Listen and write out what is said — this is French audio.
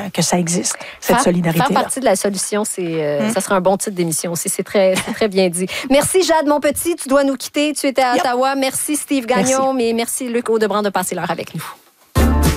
que ça existe, cette solidarité-là. Faire partie de la solution, ça serait un bon titre d'émission aussi. C'est très bien dit. Merci, Jade Monpetit. Tu dois nous quitter. Tu étais à Ottawa. Merci, Steve Gagnon. Mais merci, Luc Audebrand, de passer l'heure avec nous.